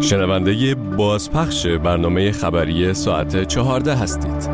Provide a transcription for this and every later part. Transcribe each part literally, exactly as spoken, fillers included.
شنونده بازپخش برنامه خبری ساعت چهارده هستید.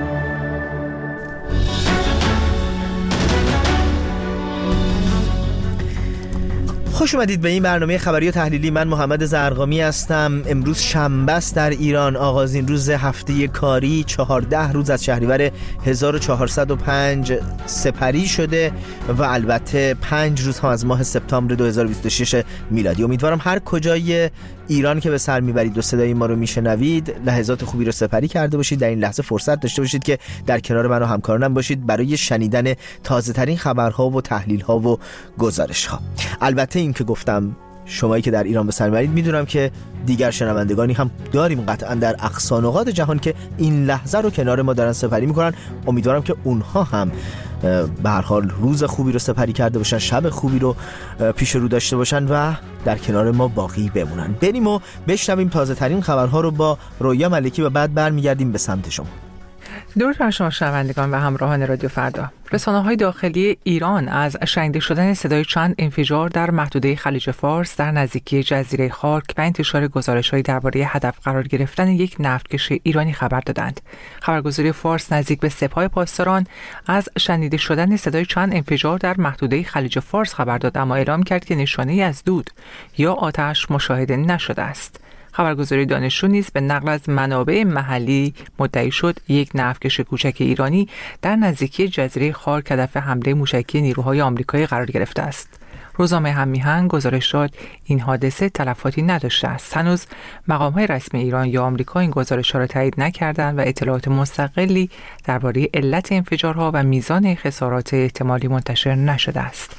خوش اومدید به این برنامه خبری و تحلیلی. من محمد زرقامی هستم. امروز شنبه است در ایران، آغازین روز هفته کاری، چهارده روز از شهریور هزار و چهارصد و پنج سپری شده و البته پنج روز هم از ماه سپتامبر دو هزار و بیست و شش میلادی. امیدوارم هر کجای ایران که به سر میبرید و صدای ما رو میشنوید لحظات خوبی رو سپری کرده باشید. در این لحظه فرصت داشته باشید که در کنار من و همکارانم باشید برای شنیدن تازه ترین خبرها و تحلیل ها و گزارش ها. البته این که گفتم شمایی که در ایران به سر میبرید، میدونم که دیگر شنوندگانی هم داریم قطعا در اقصا نقاط جهان که این لحظه رو کنار ما دارن سپری میکنن. امیدوارم که اونها هم به هر حال روز خوبی رو سپری کرده باشن، شب خوبی رو پیش رو داشته باشن و در کنار ما باقی بمونن. بریم و بشنویم تازه ترین خبرها رو با رویا ملکی و بعد برمیگردیم به سمت شما. درود بر شما شنوندگان و همراهان رادیو فردا. رسانه‌های داخلی ایران از شنیده شدن صدای چند انفجار در محدوده خلیج فارس در نزدیکی جزیره خارک و انتشار گزارش‌هایی درباره هدف قرار گرفتن یک نفتکش ایرانی خبر دادند. خبرگزاری فارس نزدیک به سپاه پاسداران از شنیده شدن صدای چند انفجار در محدوده خلیج فارس خبر داد، اما اعلام کرد که نشانه‌ای از دود یا آتش مشاهده نشده است. خبرگزاری دانشجو نیز به نقل از منابع محلی مدعی شد یک نفتکش کوچک ایرانی در نزدیکی جزیره خارک هدف حمله موشکی نیروهای آمریکایی قرار گرفته است. روزنامه هم‌میهن گزارش داد این حادثه تلفاتی نداشته است. هنوز مقام‌های رسمی ایران یا آمریکا این گزارش‌ها را تایید نکردند و اطلاعات مستقلی درباره علت انفجارها و میزان خسارات احتمالی منتشر نشده است.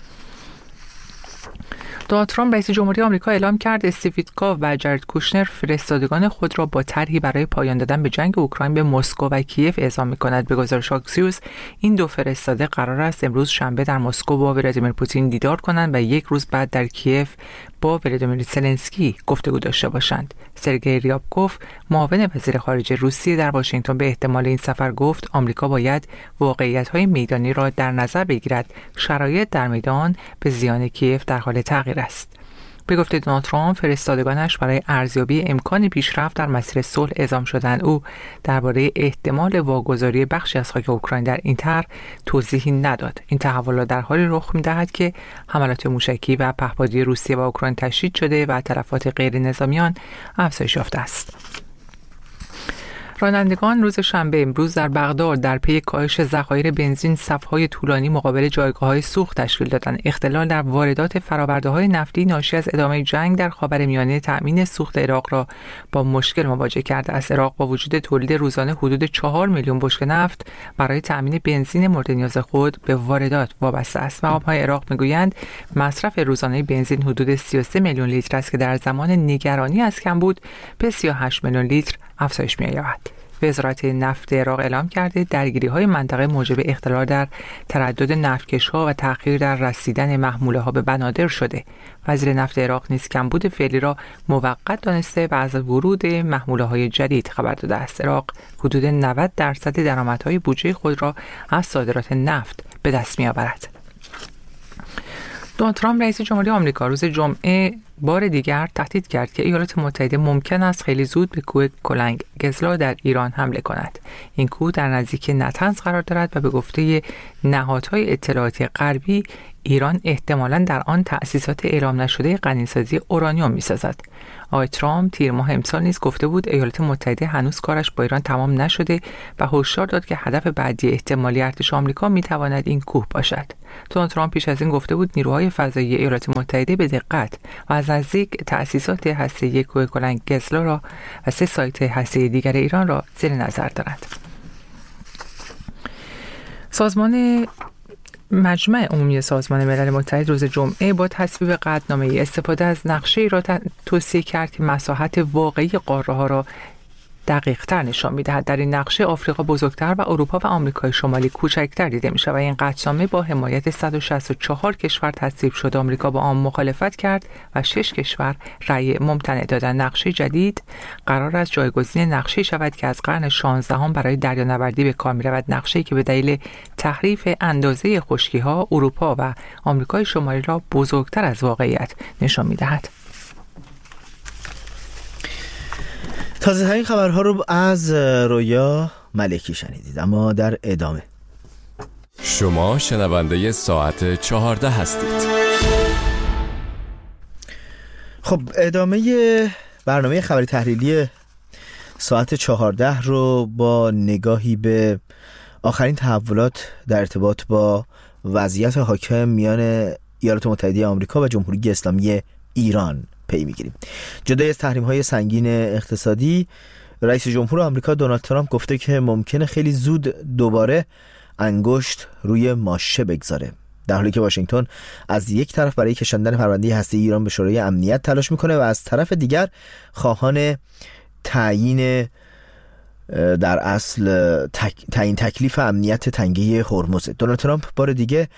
دونالد ترامپ رئیس جمهوری آمریکا اعلام کرد استیو ویتکوف و جارد کوشنر فرستادگان خود را با طرحی برای پایان دادن به جنگ اوکراین به مسکو و کیف اعزام می‌کند. به گزارش آکسیوس این دو فرستاده قرار است امروز شنبه در مسکو با ولادیمیر پوتین دیدار کنند و یک روز بعد در کیف با ولادیمیر زلنسکی گفتگو داشته باشند. سرگئی ریابکوف معاون وزیر خارجه روسیه در واشنگتن به احتمال این سفر گفت آمریکا باید واقعیت‌های میدانی را در نظر بگیرد. شرایط در میدان به زیان کیف در حال تغییر است. به گفته دونالد ترامپ فرستادگانش برای ارزیابی امکان پیشرفت در مسیر صلح اعزام شدند. او درباره احتمال واگذاری بخشی از خاک اوکراین در این طرح توضیحی نداد. این تحولات در حالی رخ می‌دهد که حملات موشکی و پهپادی روسیه و اوکراین تشدید شده و تلفات غیر نظامیان افزایش یافته است. رانندگان روز شنبه امروز در بغداد در پی کاهش ذخایر بنزین صف‌های طولانی مقابل جایگاه‌های سوخت تشکیل دادند. اختلال در واردات فرآورده‌های نفتی ناشی از ادامه جنگ در خاورمیانه تأمین سوخت عراق را با مشکل مواجه کرده است. عراق با وجود تولید روزانه حدود چهار میلیون بشکه نفت برای تأمین بنزین مورد نیاز خود به واردات وابسته است. مقام‌های عراق می‌گویند مصرف روزانه بنزین حدود سی و سه میلیون لیتر است که در زمان نگرانی از کمبود به سی و هشت میلیون لیتر افزایش می‌یابد. وزارت نفت عراق اعلام کرده درگیری‌های منطقه موجب اختلال در تردد نفتکش‌ها و تأخیر در رسیدن محموله‌ها به بنادر شده. وزیر نفت عراق نیز کمبود فعلی را موقت دانسته و از ورود محموله‌های جدید خبر داده است. عراق حدود نود درصد درآمدهای بودجه خود را از صادرات نفت به دست می‌آورد. دونالد ترامپ رئیس جمهوری آمریکا روز جمعه بار دیگر تهدید کرد که ایالات متحده ممکن است خیلی زود به کوه کلنگ گزلا در ایران حمله کند. این کوه در نزدیکی نتنز قرار دارد و به گفته نهادهای اطلاعاتی غربی ایران احتمالاً در آن تأسیسات اعلام نشده غنیسازی اورانیوم می‌سازد. آقای ترامپ تیر ماه امسال نیز گفته بود ایالات متحده هنوز کارش با ایران تمام نشده و هشدار داد که هدف بعدی احتمالی ارتش آمریکا می‌تواند این کوه باشد. دونالد ترامپ پیش از این گفته بود نیروهای فضایی ایالات متحده به دقت و از نزدیک تأسیسات هسته‌ای کوه کلنگ گزلا را و سه سایت هسته‌ای دیگر ایران را زیر نظر دارد. سازمان مجمع عمومی سازمان ملل متحد روز جمعه با تصویب قطعنامه استفاده از نقشه‌ای را توصیه کرد که مساحت واقعی قاره‌ها را دقیق تر نشان می‌دهد. در این نقشه آفریقا بزرگتر و اروپا و آمریکای شمالی کوچکتر دیده می‌شود و این قطعنامه با حمایت صد و شصت و چهار کشور تصویب شد. آمریکا با آن مخالفت کرد و شش کشور رأی ممتنع دادند. نقشه جدید قرار است جایگزین نقشه شود که از قرن شانزدهم برای دریانوردی به کار می‌رود. نقشه‌ای که به دلیل تحریف اندازه خشکی‌ها اروپا و آمریکای شمالی را بزرگتر از واقعیت نشان می‌دهد. تازه ترین خبرها رو از رویا ملکی شنیدید، اما در ادامه شما شنونده ساعت چهارده هستید. خب ادامه برنامه خبری تحلیلی ساعت چهارده رو با نگاهی به آخرین تحولات در ارتباط با وضعیت حاکم میان ایالات متحده آمریکا و جمهوری اسلامی ایران پی میگیریم. جدای از تحریم‌های سنگین اقتصادی، رئیس جمهور آمریکا دونالد ترامپ گفته که ممکنه خیلی زود دوباره انگشت روی ماشه بگذاره، در حالی که واشنگتن از یک طرف برای کشاندن پرونده هسته‌ای ایران به شورای امنیت تلاش میکنه و از طرف دیگر خواهان تعیین در اصل تک، تعیین تکلیف امنیت تنگه هرمز. دونالد ترامپ بار دیگه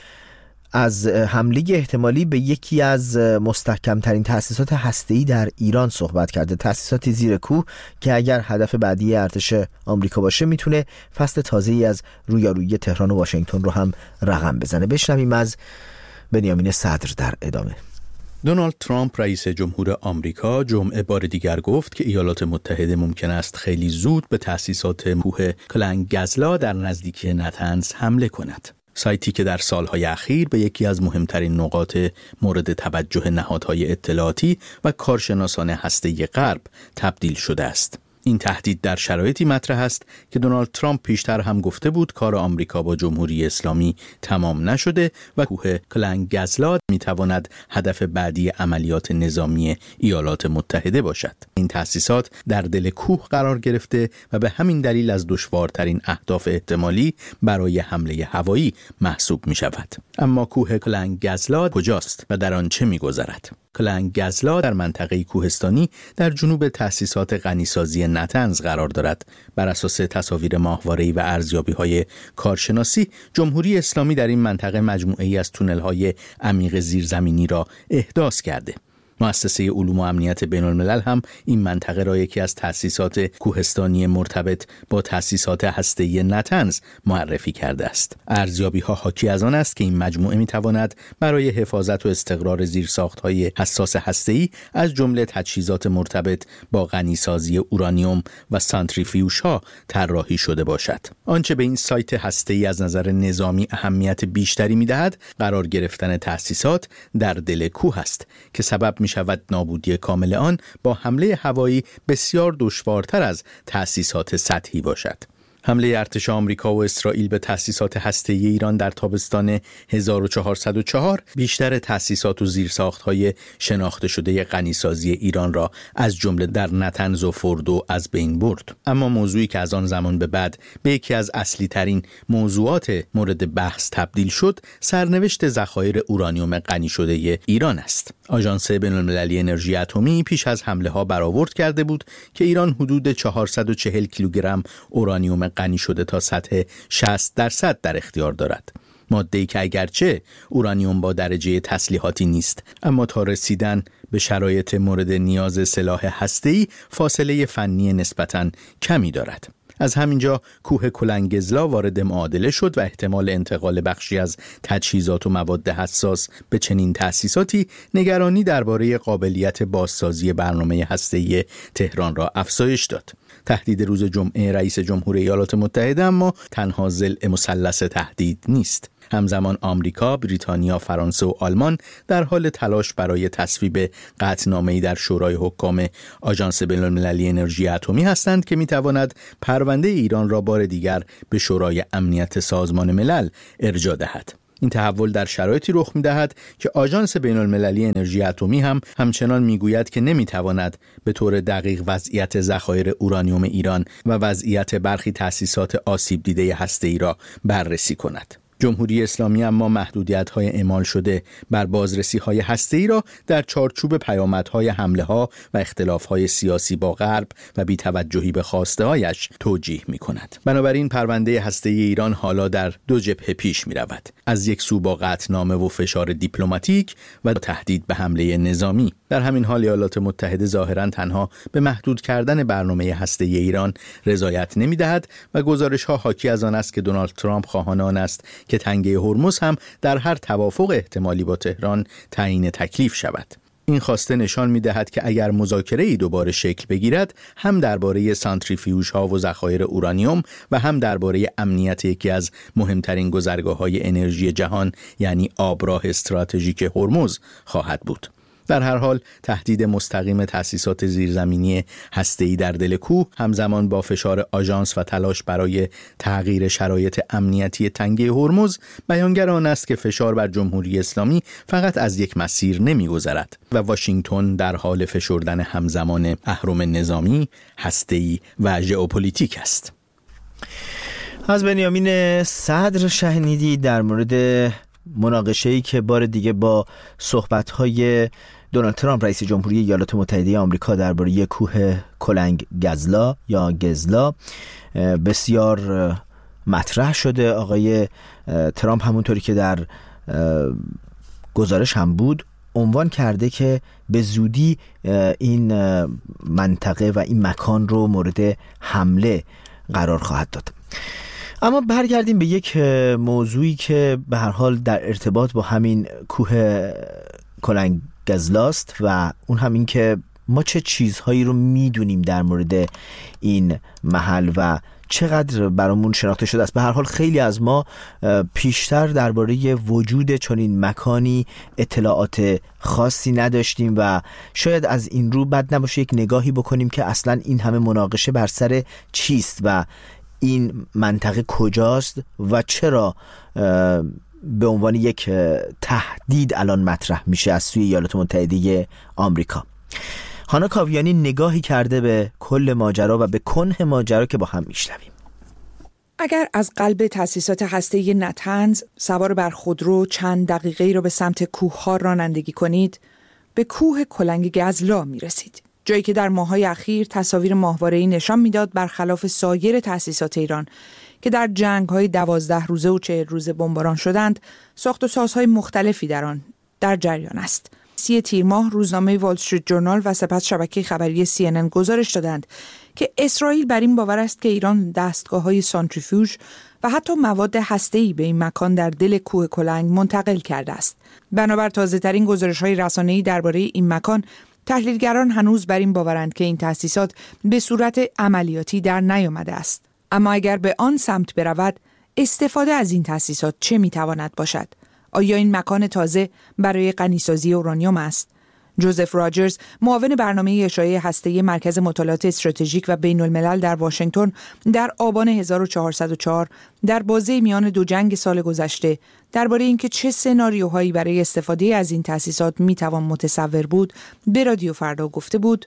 از حمله احتمالی به یکی از مستحکم‌ترین تأسیسات هسته‌ای در ایران صحبت کرده، تأسیساتی زیر کوه که اگر هدف بعدی ارتش آمریکا باشه میتونه فصل تازه‌ای از رویارویی تهران و واشنگتن رو هم رقم بزنه. بشنویم از بنیامین صدر در ادامه. دونالد ترامپ رئیس جمهور آمریکا جمعه بار دیگر گفت که ایالات متحده ممکن است خیلی زود به تأسیسات کوه کلنگزلا در نزدیکی نتنز حمله کند. سایتی که در سالهای اخیر به یکی از مهمترین نقاط مورد توجه نهادهای اطلاعاتی و کارشناسان هسته‌ای غرب تبدیل شده است. این تهدید در شرایطی مطرح است که دونالد ترامپ پیشتر هم گفته بود کار آمریکا با جمهوری اسلامی تمام نشده و کوه کلنگزلا میتواند هدف بعدی عملیات نظامی ایالات متحده باشد. این تأسیسات در دل کوه قرار گرفته و به همین دلیل از دشوارترین اهداف احتمالی برای حمله هوایی محسوب می شود. اما کوه کلنگزلا کجاست و در آن چه می گذرد؟ کلنگزلا در منطقه کوهستانی در جنوب تأسیسات غنیسازی نتنز قرار دارد. بر اساس تصاویر ماهواره‌ای و ارزیابی‌های کارشناسی، جمهوری اسلامی در این منطقه مجموعه‌ای از تونل‌های عمیق زیرزمینی را احداث کرده. مؤسسه علوم و امنیت بین الملل هم این منطقه را یکی از تأسیسات کوهستانی مرتبط با تأسیسات هسته‌ای نتنز معرفی کرده است. ارزیابی‌ها حاکی از آن است که این مجموعه می‌تواند برای حفاظت و استقرار زیرساخت‌های حساس هسته‌ای از جمله تجهیزات مرتبط با غنیسازی اورانیوم و سانتریفیوژها طراحی شده باشد. آنچه به این سایت هسته‌ای از نظر نظامی اهمیت بیشتری می‌دهد، قرار گرفتن تأسیسات در دل کوه است که سبب می شود نابودی کامل آن با حمله هوایی بسیار دشوارتر از تأسیسات سطحی باشد. حمله ارتش آمریکا و اسرائیل به تأسیسات هسته‌ای ایران در تابستان هزار و چهارصد و چهار بیشتر تأسیسات و زیرساخت‌های شناخته شده غنیسازی ایران را از جمله در نتنز و فردو از بین برد. اما موضوعی که از آن زمان به بعد به یکی از اصلی ترین موضوعات مورد بحث تبدیل شد، سرنوشت ذخایر اورانیوم غنی شده ایران است. آژانس بین‌المللی انرژی اتمی پیش از حمله ها برآورد کرده بود که ایران حدود چهارصد و چهل کیلوگرم اورانیوم غنی شده تا سطح شصت درصد در اختیار دارد. ماده‌ای که اگرچه اورانیوم با درجه تسلیحاتی نیست، اما تا رسیدن به شرایط مورد نیاز سلاح هسته‌ای فاصله فنی نسبتاً کمی دارد. از همینجا کوه کلنگزلا وارد معادله شد و احتمال انتقال بخشی از تجهیزات و مواد حساس به چنین تأسیساتی نگرانی درباره قابلیت بازسازی برنامه هسته‌ای تهران را افزایش داد. تهدید روز جمعه رئیس جمهور ایالات متحده اما تنها ضلع مثلث تهدید نیست. همزمان آمریکا، بریتانیا، فرانسه و آلمان در حال تلاش برای تصویب قطعنامه‌ای در شورای حکام آژانس بین‌المللی انرژی اتمی هستند که می‌تواند پرونده ایران را بار دیگر به شورای امنیت سازمان ملل ارجاع دهد. این تحول در شرایطی رخ می‌دهد که آژانس بین‌المللی انرژی اتمی هم همچنان می‌گوید که نمی‌تواند به طور دقیق وضعیت ذخایر اورانیوم ایران و وضعیت برخی تأسیسات آسیب دیده هسته‌ای را بررسی کند. جمهوری اسلامی اما محدودیت‌های اعمال شده بر بازرسی‌های هسته‌ای را در چارچوب پیامدهای حمله‌ها و اختلاف‌های سیاسی با غرب و بی‌توجهی به خواسته‌هایش توجیه می‌کند. بنابراین پرونده هسته‌ای ایران حالا در دو جبهه پیش می‌رود. از یک سو با قطعنامه و فشار دیپلماتیک و تهدید به حمله نظامی. در همین حال ایالات متحده ظاهراً تنها به محدود کردن برنامه هسته‌ای ایران رضایت نمی‌دهد و گزارش‌ها حاکی از آن است که دونالد ترامپ خواهان آن است که تنگه هرمز هم در هر توافق احتمالی با تهران تعیین تکلیف شود. این خواسته نشان می‌دهد که اگر مذاکره‌ای دوباره شکل بگیرد، هم درباره سانتریفیوژها و ذخایر اورانیوم و هم درباره امنیت یکی از مهمترین گذرگاه‌های انرژی جهان یعنی آبراه استراتژیک هرمز خواهد بود. در هر حال تهدید مستقیم تأسیسات زیرزمینی هسته‌ای در دل کوه همزمان با فشار آژانس و تلاش برای تغییر شرایط امنیتی تنگه هرمز بیانگر آن است که فشار بر جمهوری اسلامی فقط از یک مسیر نمی‌گذرد و واشنگتن در حال فشردن همزمان اهرم نظامی، هسته‌ای و ژئوپلیتیک است. از بنیامین صدر شنیدی در مورد مناقشه‌ای که بار دیگه با صحبت‌های دونالد ترامپ رئیس جمهوری ایالات متحده آمریکا درباره کوه کلنگ گزلا یا گزلا بسیار مطرح شده. آقای ترامپ همونطوری که در گزارش هم بود عنوان کرده که به زودی این منطقه و این مکان رو مورد حمله قرار خواهد داد. اما برگردیم به یک موضوعی که به هر حال در ارتباط با همین کوه کلنگ گزلاست و اون هم این که ما چه چیزهایی رو میدونیم در مورد این محل و چقدر برامون شناخته شده است. به هر حال خیلی از ما پیشتر درباره وجود چنین مکانی اطلاعات خاصی نداشتیم و شاید از این رو بد نباشه یک نگاهی بکنیم که اصلا این همه مناقشه بر سر چیست و این منطقه کجاست و چرا به عنوان یک تهدید الان مطرح میشه از سوی ایالات متحده آمریکا. هانا کاویانی نگاهی کرده به کل ماجرا و به کنه ماجرا که با هم میشنویم. اگر از قلب تأسیسات هسته‌ای نتنز سوار بر خودرو چند دقیقه‌ای رو به سمت کوه‌ها رانندگی کنید، به کوه کلنگ گزلا میرسید. جایی که در ماه‌های اخیر تصاویر ماهواره‌ای نشان میداد برخلاف سایر تأسیسات ایران که در جنگ‌های دوازده روزه و چهل روزه بمباران شدند، ساخت و سازهای مختلفی در آن در جریان است. سی تیر ماه روزنامه وال استریت جورنال و سپس شبکه خبری سی ان ان گزارش دادند که اسرائیل بر این باور است که ایران دستگاه‌های سانتریفیوژ و حتی مواد هسته‌ای به این مکان در دل کوه کلنگ منتقل کرده است. بنابر تازه‌ترین گزارش‌های رسانه‌ای درباره این مکان، تحلیلگران هنوز بر این باورند که این تأسیسات به صورت عملیاتی در نیامده است. اما اگر به آن سمت برود، استفاده از این تأسیسات چه میتواند باشد؟ آیا این مکان تازه برای غنیسازی اورانیوم است؟ جوزف راجرز، معاون برنامه اشعاع هسته‌ای مرکز مطالعات استراتژیک و بین الملل در واشنگتن، در آبان هزار و چهارصد و چهار در بازه میان دو جنگ سال گذشته درباره اینکه چه سناریوهایی برای استفاده از این تأسیسات میتوان متصور بود، به رادیو فردا گفته بود: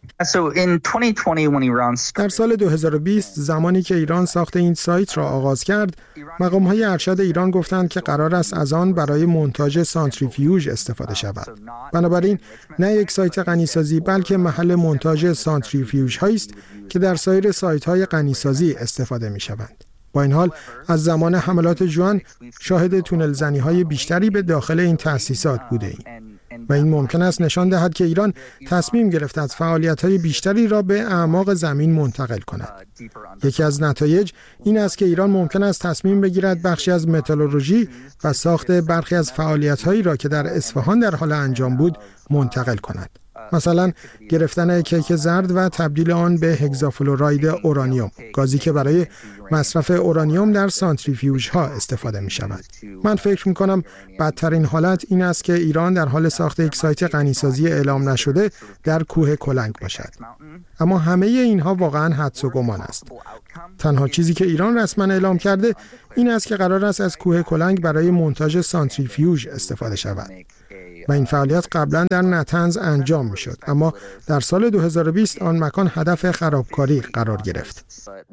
در سال دو هزار و بیست زمانی که ایران ساخت این سایت را آغاز کرد، مقام‌های ارشد ایران گفتند که قرار است از آن برای مونتاژ سانتریفیوژ استفاده شود. بنابراین نه یک سایت غنیسازی بلکه محل مونتاژ سانتریفیوژهایی است که در سایر سایت‌های غنیسازی استفاده می‌شوند. با این حال از زمان حملات جوان شاهد تونل زنی‌های بیشتری به داخل این تأسیسات بوده‌ایم و این ممکن است نشان دهد که ایران تصمیم گرفته است فعالیت‌های بیشتری را به اعماق زمین منتقل کند. یکی از نتایج این است که ایران ممکن است تصمیم بگیرد بخشی از متالورژی و ساخت برخی از فعالیت‌هایی را که در اصفهان در حال انجام بود منتقل کند. مثلا گرفتن کیک زرد و تبدیل آن به هگزافلوراید اورانیوم، گازی که برای مصرف اورانیوم در سانتریفیوژها استفاده می شود. من فکر می کنم بدترین حالت این است که ایران در حال ساخت یک سایت غنیسازی اعلام نشده در کوه کلنگ باشد. اما همه اینها واقعا حدس و گمان است. تنها چیزی که ایران رسما اعلام کرده این است که قرار است از کوه کلنگ برای مونتاژ سانتریفیوژ استفاده شود. و این فعالیت قبلا در نتنز انجام می شد، اما در سال دو هزار و بیست آن مکان هدف خرابکاری قرار گرفت.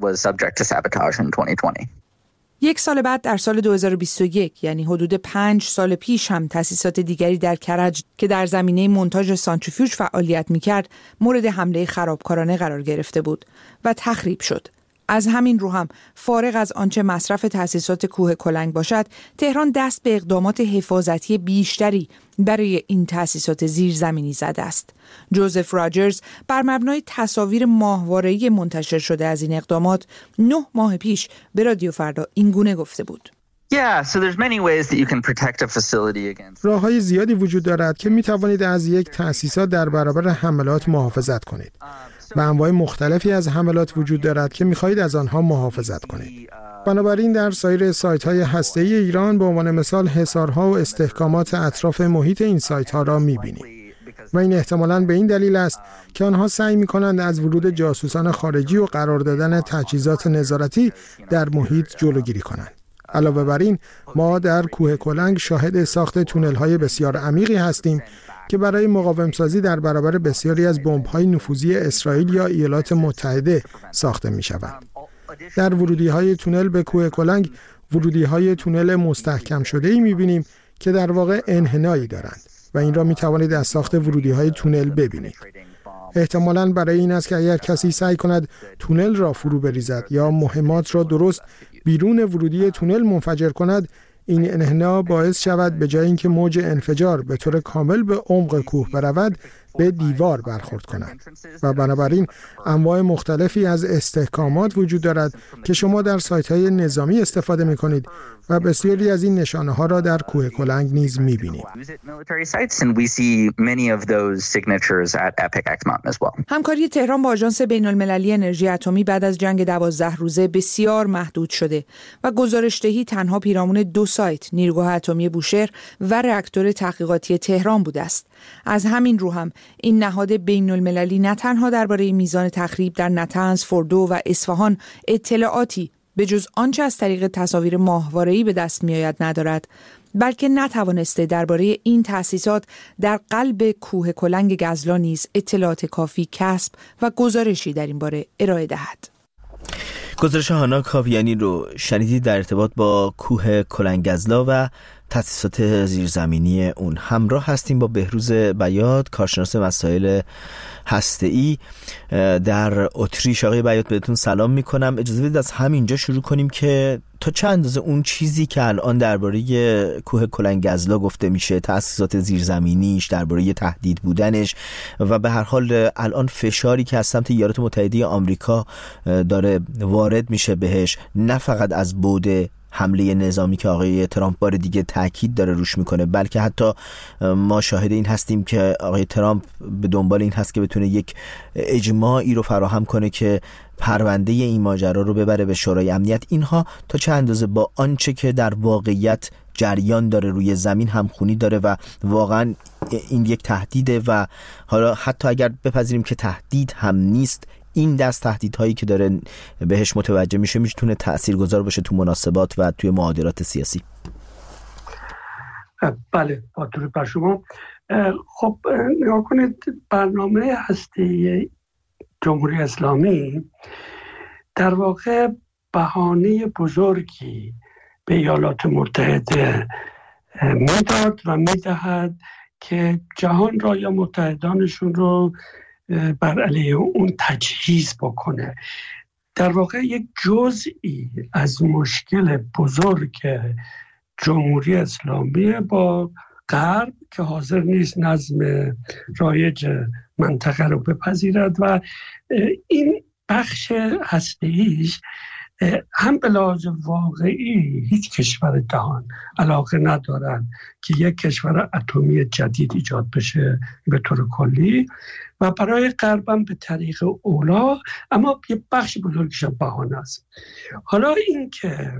یک سال بعد در سال دو هزار و بیست و یک، یعنی حدود پنج سال پیش، هم تأسیسات دیگری در کرج که در زمینه مونتاژ سانتریفیوژ فعالیت می کرد مورد حمله خرابکارانه قرار گرفته بود و تخریب شد. از همین رو هم فارغ از آنچه مصرف تأسیسات کوه کلنگ باشد، تهران دست به اقدامات حفاظتی بیشتری برای این تأسیسات زیرزمینی زده است. جوزف راجرز بر مبنای تصاویر ماهواره‌ای منتشر شده از این اقدامات نه ماه پیش به رادیو فردا این گونه گفته بود: راه‌های زیادی وجود دارد که می توانید از یک تأسیسات در برابر حملات محافظت کنید. و انواع مختلفی از حملات وجود دارد که می خواهید از آنها محافظت کنید. بنابراین در سایر سایت‌های هسته‌ای ایران به عنوان مثال حصارها و استحکامات اطراف محیط این سایت‌ها را می‌بینید. و این احتمالاً به این دلیل است که آنها سعی می‌کنند از ورود جاسوسان خارجی و قرار دادن تجهیزات نظارتی در محیط جلوگیری کنند. علاوه بر این، ما در کوه کلنگ شاهد ساخت تونل‌های بسیار عمیقی هستیم که برای مقاوم‌سازی در برابر بسیاری از بمب‌های نفوذی اسرائیل یا ایالات متحده ساخته می‌شوند. در ورودی‌های تونل به کوه کلنگ، ورودی‌های تونل مستحکم شده‌ای می‌بینیم که در واقع انحنایی دارند و این را می‌توانید از ساخت ورودی‌های تونل ببینید. احتمالاً برای این است که اگر کسی سعی کند تونل را فرو بریزد یا مهمات را درست بیرون ورودی تونل منفجر کند، این انحنا باعث شود به جای اینکه موج انفجار به طور کامل به عمق کوه برود، به دیوار برخورد کند. و بنابراین انواع مختلفی از استحکامات وجود دارد که شما در سایت‌های نظامی استفاده می‌کنید و بسیاری از این نشانه‌ها را در کوه کلنگ نیز می‌بینید. همکاری تهران با آژانس بین‌المللی انرژی اتمی بعد از جنگ دوازده روزه بسیار محدود شده و گزارش‌دهی تنها پیرامون دو سایت، نیروگاه اتمی بوشهر و راکتور تحقیقاتی تهران بوده است. از همین رو هم این نهاد بین‌المللی نه تنها درباره میزان تخریب در نطنز، فردو و اصفهان اطلاعاتی به جز آنچه از طریق تصاویر ماهواره‌ای به دست می‌آید ندارد، بلکه نتوانسته درباره این تأسیسات در قلب کوه کلنگ گزلا نیز اطلاعات کافی کسب و گزارشی در این باره ارائه دهد. گزارش هانا کاویانی رو شنیدید در ارتباط با کوه کلنگ گزلا و تأسیسات زیرزمینی اون. همراه هستیم با بهروز بیات، کارشناس مسائل هسته‌ای در اتریش. آقای بیات بهتون سلام میکنم. اجازه بدید از همینجا شروع کنیم که تا چه اندازه اون چیزی که الان درباره کوه کلنگ گزلا گفته میشه، تأسیسات زیرزمینیش، درباره تهدید بودنش و به هر حال الان فشاری که از سمت ایالات متحده آمریکا داره وارد میشه بهش، نه فقط از بعد حمله نظامی که آقای ترامپ بار دیگه تاکید داره روش میکنه، بلکه حتی ما شاهد این هستیم که آقای ترامپ به دنبال این هست که بتونه یک اجماعی رو فراهم کنه که پرونده این ماجرا رو ببره به شورای امنیت. اینها تا چه اندازه با آنچه که در واقعیت جریان داره روی زمین همخونی داره و واقعا این یک تهدیده و حالا حتی اگر بپذیریم که تهدید هم نیست، این دست تهدیدهایی که داره بهش متوجه میشه میتونه تاثیرگذار باشه تو مناسبات و توی معادلات سیاسی. بله، با درود بر شما. خب نگاه کنید، برنامه هسته‌ای جمهوری اسلامی در واقع بهانه بزرگی به ایالات متحده میداد و میدهد که جهان را یا متحدانشون رو بر علیه اون تجهیز بکنه. در واقع یک جزئی از مشکل بزرگ جمهوری اسلامی با غرب که حاضر نیست نظم رایج منطقه رو بپذیرد و این بخش هسته‌ایش هم به لحاظ واقعی هیچ کشور جهان علاقه ندارن که یک کشور اتمی جدید ایجاد بشه به طور کلی و برای غربم به طریق اولا، اما یه بخش بزرگش بهانه است. حالا این که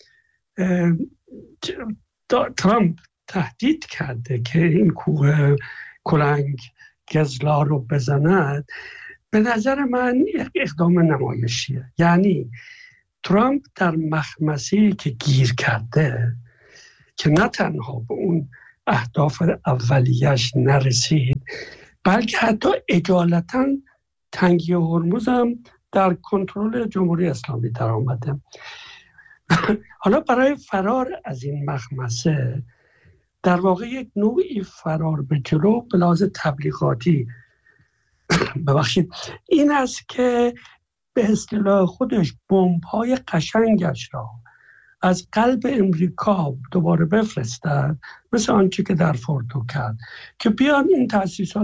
ترامپ تهدید کرده که این کوه کلنگ گزلا رو بزند، به نظر من یک اقدام نمایشیه. یعنی ترامپ در مخمصه‌ای که گیر کرده که نه تنها به اون اهداف اولیش نرسید، بلکه حتی اجالتا تنگی هرمز هم در کنترل جمهوری اسلامی در آمده. حالا برای فرار از این مخمصه در واقع یک نوعی فرار به جلو به لحاظ تبلیغاتی ببخشید این است که به اصطلاح خودش بمب‌های قشنگش را از قلب امریکا دوباره بفرستد، مثل آنچه که در فوردو کرد، که بیان این تأسیسات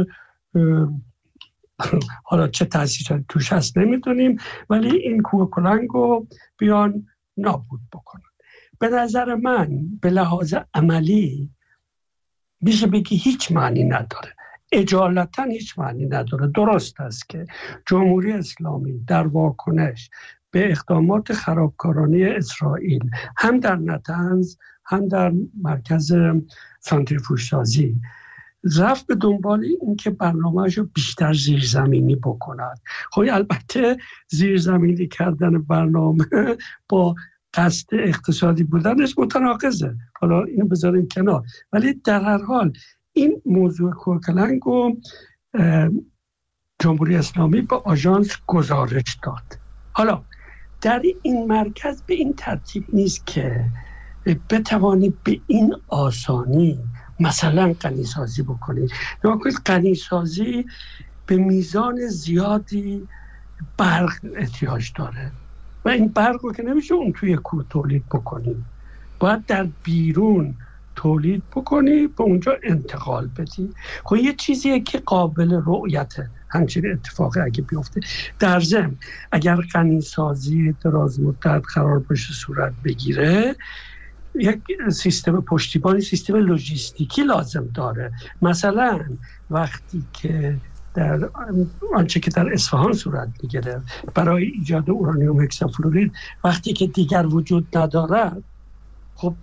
حالا چه تأسیسات توش هست نمیدونیم، ولی این کوه کلنگ رو بیان نابود بکنن. به نظر من به لحاظ عملی میشه بگی هیچ معنی نداره، اجالتا هیچ معنی نداره. درست است که جمهوری اسلامی در واکنش به اقدامات خرابکارانه اسرائیل هم در نتنز هم در مرکز سانتریفوژ سازی رفت به دنبال این که برنامه‌اشو بیشتر زیرزمینی بکند. خب البته زیرزمینی کردن برنامه با قصد اقتصادی بودنش متناقضه، حالا اینو بذاریم کنار، ولی در هر حال این موضوع کوکلنگ و جمهوری اسلامی به آژانس گزارش داد. حالا در این مرکز به این ترتیب نیست که بتوانی به این آسانی مثلا غنیسازی بکنید. نگاه کنید غنیسازی به میزان زیادی برق احتیاج داره و این برق رو که نمیشه اون توی کوه تولید بکنید، باید در بیرون تولید بکنی به اونجا انتقال بدی. خب یه چیزیه که قابل رؤیته همچین اتفاقی اگه بیفته. در ضمن اگر غنیسازی دراز مدت قرار باشه صورت بگیره، یک سیستم پشتیبانی، سیستم لوجستیکی لازم داره. مثلا وقتی که در آنچه که در اصفهان صورت میگیره برای ایجاد اورانیوم هکسافلورید وقتی که دیگر وجود ندارد، خب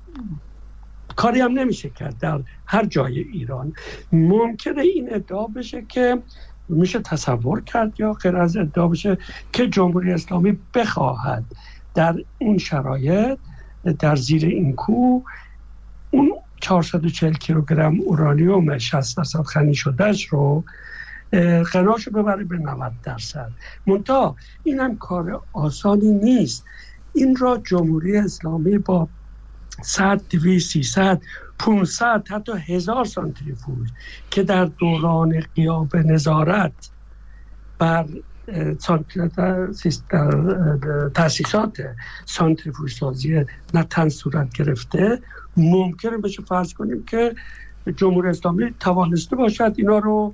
کاری هم نمیشه کرد در هر جای ایران. ممکنه این ادعا بشه که میشه تصور کرد یا غیر از ادعا بشه که جمهوری اسلامی بخواهد در اون شرایط در زیر این کوه اون چهارصد و چهل کیلوگرم اورانیوم شصت درصد غنی شدهش رو غناشو ببره به نود درصد. منتها این هم کار آسانی نیست. این را جمهوری اسلامی با صد، دویست، سیصد، پانصد حتی هزار سانتریفوژ که در دوران غیاب نظارت بر تأسیسات سانتریفوژ سازی نتنز صورت گرفته، ممکنه بشه فرض کنیم که جمهوری اسلامی توانسته باشد اینا رو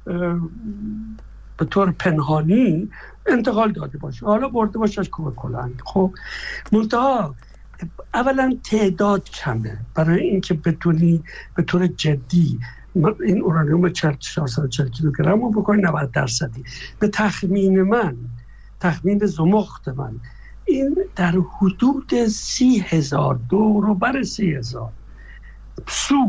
به طور پنهانی انتقال داده باشه، حالا برده باشه از کوه کلنگ. خب منتها اولا تعداد کمه برای اینکه بتونی به طور جدی این اورانیوم چهارصد و چهل کیلوگرم رو بکنی نود درصدی. به تخمین من، تخمین زمخت من، این در حدود سی هزار دو رو بر سی هزار سو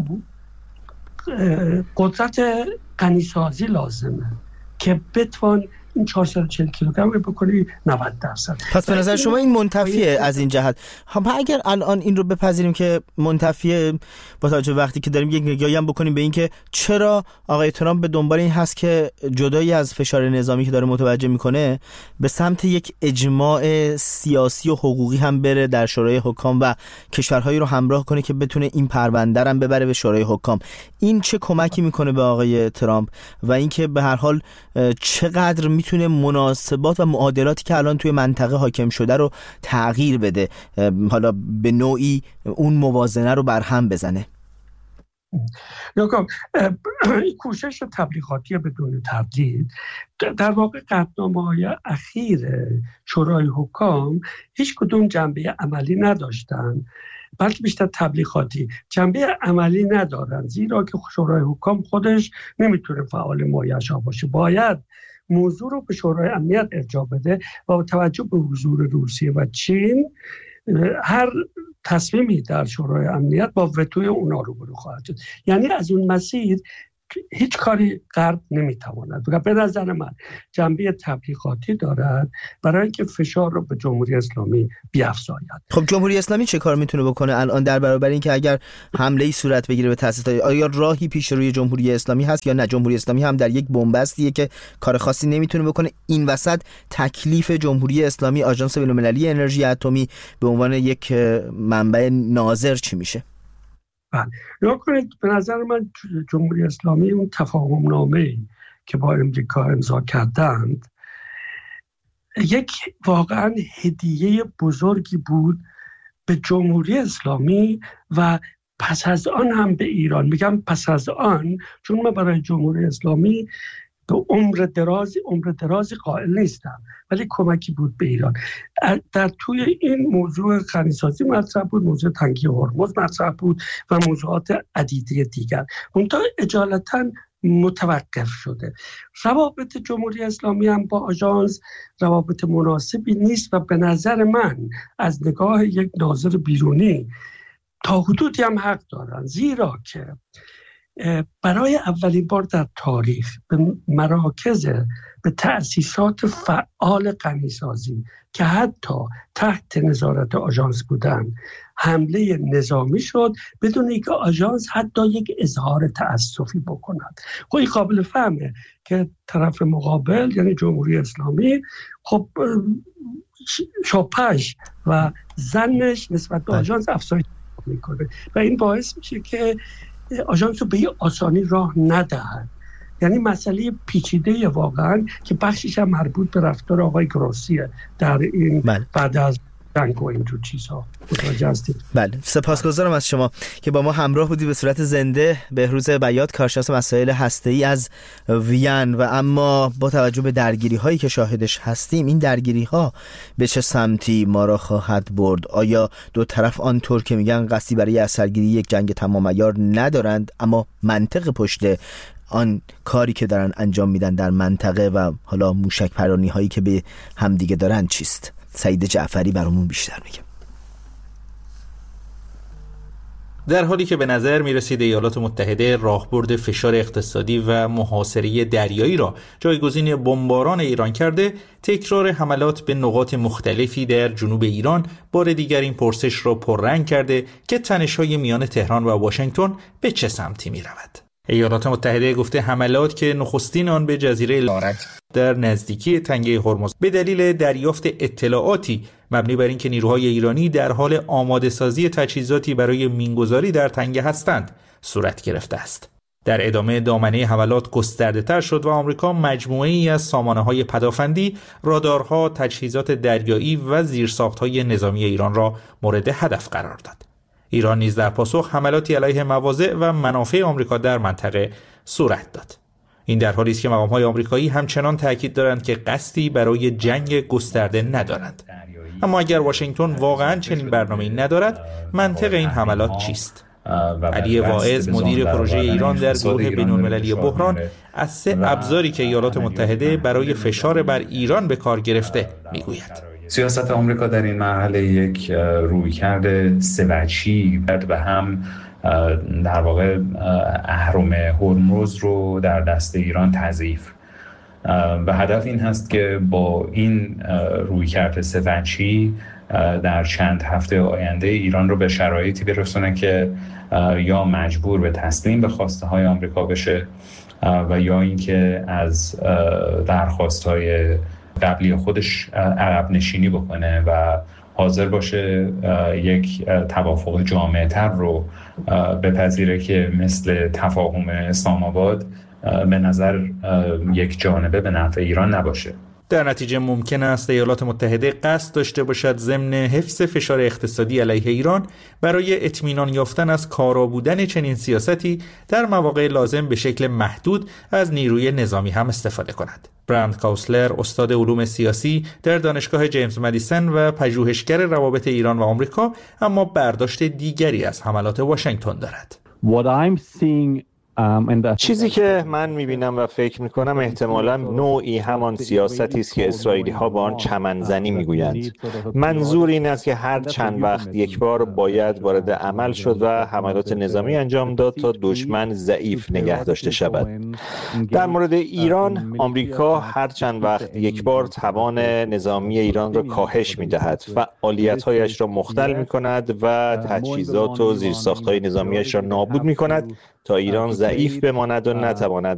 قدرت غنیسازی لازمه که بتوان این چهارصد و چهل کیلوگرم رو بکنی نود درصد. پس به نظر شما این منتفیه از این جهت. هم اگر الان این رو بپذیریم که منتفیه، با توجه وقتی که داریم یک نگاهی هم بکنیم به این که چرا آقای ترامپ به دنبال این هست که جدایی از فشار نظامی که داره متوجه میکنه به سمت یک اجماع سیاسی و حقوقی هم بره در شورای حکام و کشورهایی رو همراه کنه که بتونه این پرونده رو ببره به شورای حکام. این چه کمکی میکنه به آقای ترامپ و اینکه به هر حال چقدر میتونه مناسبات و معادلاتی که الان توی منطقه حاکم شده رو تغییر بده، حالا به نوعی اون موازنه رو برهم بزنه؟ این کوشش تبلیغاتی بدون تردید در واقع قطعنامه‌های اخیر شورای حکام هیچ کدوم جنبه عملی نداشتن، بلکه بیشتر تبلیغاتی. جنبه عملی ندارن زیرا که شورای حکام خودش نمیتونه فعال مایحشا باشه، باید موضوع رو به شورای امنیت ارجاع بده و با توجه به حضور روسیه و چین هر تصمیمی در شورای امنیت با وتوی اونا روبرو خواهد شد. یعنی از اون مسیر هیچ کاری غرب نمیتواند. به نظر من جنبه تبلیغاتی دارد برای اینکه فشار رو به جمهوری اسلامی بیفزاید. خب جمهوری اسلامی چه کار میتونه بکنه الان در برابر اینکه اگر حمله‌ای صورت بگیره به تأسیسات؟ آیا راهی پیش روی جمهوری اسلامی هست یا نه جمهوری اسلامی هم در یک بنبستیه که کار خاصی نمیتونه بکنه؟ این وسط تکلیف جمهوری اسلامی آژانس بین‌المللی انرژی اتمی به عنوان یک منبع ناظر چی میشه؟ بله، نگاه کنید، به نظر من جمهوری اسلامی اون تفاهم نامه‌ای که با امریکا امضا کردند یک واقعا هدیه بزرگی بود به جمهوری اسلامی و پس از آن هم به ایران. میگم پس از آن چون من برای جمهوری اسلامی به عمر درازی عمر درازی قائل نیستم، ولی کمکی بود به ایران. در توی این موضوع غنیسازی مطرح بود، موضوع تنگی هرمز مطرح بود و موضوعات عدیده دیگر. منتها اجالتا متوقف شده. روابط جمهوری اسلامی هم با آژانس روابط مناسبی نیست و به نظر من از نگاه یک ناظر بیرونی تا حدودی هم حق دارن، زیرا که برای اولین بار در تاریخ به مراکز، به تأسیسات فعال غنیسازی که حتی تحت نظارت آژانس بودن حمله نظامی شد بدون اینکه آژانس حتی یک اظهار تأسفی بکند. خب این قابل فهمه که طرف مقابل یعنی جمهوری اسلامی خب شاپش و زنش نسبت به آژانس افزایش میکنه و این باعث میشه که آژانس رو به این آسانی راه ندهد. یعنی مسئله پیچیده واقعا که بخشش هم مربوط به رفتار آقای گروسیه در این بله. بعد از جنگ و اینجور چیزها. بله، سپاسگزارم از شما که با ما همراه بودی به صورت زنده. بهروز بیات، کارشناس مسائل هسته‌ای از وین. و اما با توجه به درگیری هایی که شاهدش هستیم، این درگیری ها به چه سمتی ما را خواهد برد؟ آیا دو طرف آنطور که میگن قصدی برای اثرگیری یک جنگ تمام عیار ندارند، اما منطق پشت آن کاری که دارن انجام میدن در منطقه و حالا موشک پرانی هایی که به همدیگه دارن چیست؟ سعید جعفری برامون بیشتر میگه. در حالی که به نظر میرسید ایالات متحده راهبرد فشار اقتصادی و محاصره دریایی را جایگزین بمباران ایران کرده، تکرار حملات به نقاط مختلفی در جنوب ایران بار دیگر این پرسش را پررنگ کرده که تنش‌های میان تهران و واشنگتن به چه سمتی میرود. ایالات متحده گفته حملات که نخستین آن به جزیره لارک در نزدیکی تنگه هرمز به دلیل دریافت اطلاعاتی مبنی بر اینکه نیروهای ایرانی در حال آماده سازی تجهیزاتی برای مینگذاری در تنگه هستند صورت گرفته است. در ادامه دامنه حملات گسترده تر شد و آمریکا مجموعه‌ای از سامانه‌های پدافندی، رادارها، تجهیزات دریایی و زیرساخت‌های نظامی ایران را مورد هدف قرار داد. ایران نیز در پاسخ حملاتی علیه مواضع و منافع آمریکا در منطقه صورت داد. این در حالی است که مقام‌های آمریکایی همچنان تاکید دارند که قصدی برای جنگ گسترده ندارند. اما اگر واشنگتن واقعاً چنین برنامه‌ای ندارد، منطق این حملات چیست؟ علی واعظ، مدیر پروژه ایران در گروه بین‌المللی بحران، از سه ابزاری که ایالات متحده برای فشار بر ایران به کار گرفته میگوید. سیاست آمریکا در این مرحله یک رویکرد سه‌وجهی و هم در واقع اهرم هرمز رو در دست ایران تضعیف و هدف این هست که با این رویکرد سه‌وجهی در چند هفته آینده ایران رو به شرایطی برسونه که یا مجبور به تسلیم به خواسته های آمریکا بشه و یا اینکه از درخواست های قبلی خودش عقب نشینی بکنه و حاضر باشه یک توافق جامع‌تر رو بپذیره که مثل تفاهم اسلام آباد به نظر یک جانبه به نفع ایران نباشه. در نتیجه ممکن است ایالات متحده قصد داشته باشد ضمن حفظ فشار اقتصادی علیه ایران برای اطمینان یافتن از کارا بودن چنین سیاستی در مواقع لازم به شکل محدود از نیروی نظامی هم استفاده کند. برند کاوسلر، استاد علوم سیاسی در دانشگاه جیمز مدیسن و پژوهشگر روابط ایران و آمریکا، اما برداشت دیگری از حملات واشنگتن دارد. What I'm seeing چیزی که من میبینم و فکر میکنم احتمالاً نوعی همان سیاستی است که اسرائیلی ها با آن چمنزنی میگویند. منظور این است که هر چند وقت یک بار باید وارد عمل شد و حملات نظامی انجام داد تا دشمن ضعیف نگه داشته شود. در مورد ایران، آمریکا هر چند وقت یک بار توان نظامی ایران را کاهش میدهد، فعالیت‌هایش را مختل میکند و تجهیزات و زیرساخت‌های نظامیش را نابود میکند تا ایران ضعیف بماند و نتواند